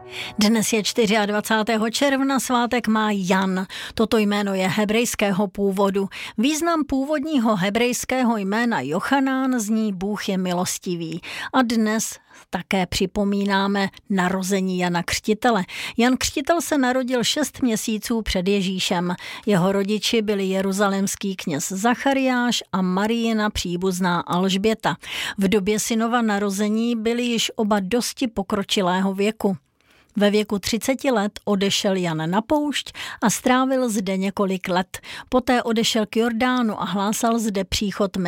Dnes je 24. června, svátek má Jan. Toto jméno je hebrejského původu. Význam původního hebrejského jména Jochanán zní Bůh je milostivý. A dnes také připomínáme narození Jana Křtitele. Jan Křtitel se narodil 6 měsíců před Ježíšem. Jeho rodiči byli jeruzalémský kněz Zachariáš a Marijina příbuzná Alžběta. V době synova narození byli již oba dosti pokročilého věku. Ve věku 30 let odešel Jan na poušť a strávil zde několik let. Poté odešel k Jordánu a hlásal zde příchod